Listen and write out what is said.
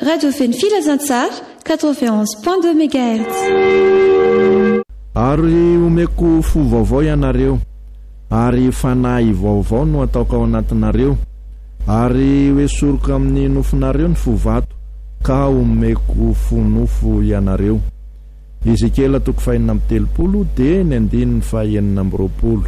Radio Feny Filazantsara 91.2 MHz. Ary omeko fo vaovao ianareo, ary fanahy vaovao no ataoko ao anatinareo, ary hoesoroka amin'ny nofonareo ny fovato ka omeko fonofo ianareo. Ezekela 4:30 dia ny 9:20.